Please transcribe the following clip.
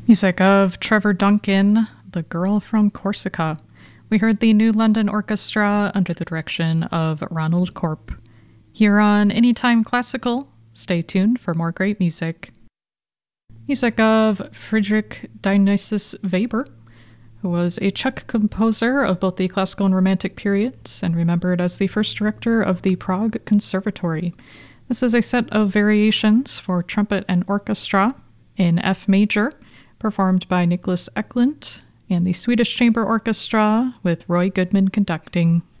Music of Trevor Duncan, The Girl from Corsica. We heard the New London Orchestra under the direction of Ronald Corp. Here on Anytime Classical, stay tuned for more great music. Music of Friedrich Dionysius Weber, who was a Czech composer of both the classical and romantic periods and remembered as the first director of the Prague Conservatory. This is a set of variations for trumpet and orchestra in F major, performed by Nicholas Eklund and the Swedish Chamber Orchestra with Roy Goodman conducting.